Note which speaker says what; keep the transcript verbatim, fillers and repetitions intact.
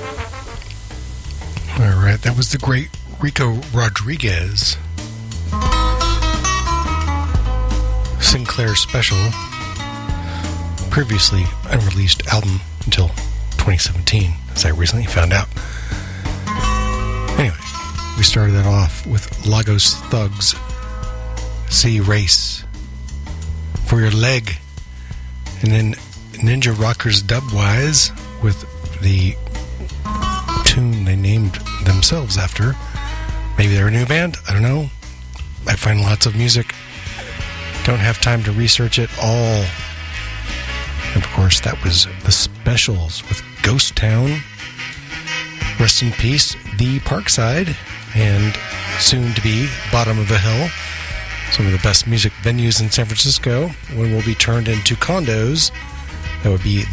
Speaker 1: All right, that was the great Rico Rodriguez. Sinclair Special. Previously unreleased album until twenty seventeen, as I recently found out. Anyway, we started that off with Lagos Thugs, Sea Race, For Your Leg, and then Ninja Rockers Dubwise with the tune they named themselves after. Maybe they're a new band, I don't know. I find lots of music, don't have time to research it all. And of course, that was The Specials with Ghost Town. Rest in peace, The Parkside, and soon to be Bottom of the Hill. Some of the best music venues in San Francisco, when will be turned into condos. That would be